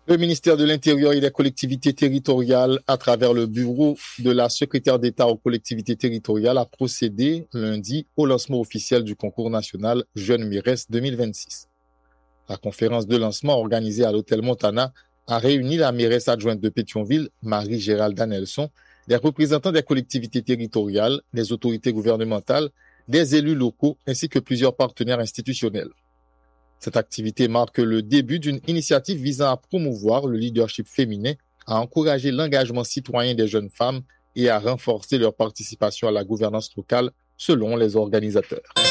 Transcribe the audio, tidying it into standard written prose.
Le ministère de l'Intérieur et des collectivités territoriales, à travers le bureau de la secrétaire d'État aux collectivités territoriales, a procédé lundi au lancement officiel du concours national Jeunes Mires 2026. La conférence de lancement organisée à l'hôtel Montana a réuni la mairesse adjointe de Pétionville, Marie-Géralda Nelson, des représentants des collectivités territoriales, des autorités gouvernementales, des élus locaux ainsi que plusieurs partenaires institutionnels. Cette activité marque le début d'une initiative visant à promouvoir le leadership féminin, à encourager l'engagement citoyen des jeunes femmes et à renforcer leur participation à la gouvernance locale, selon les organisateurs.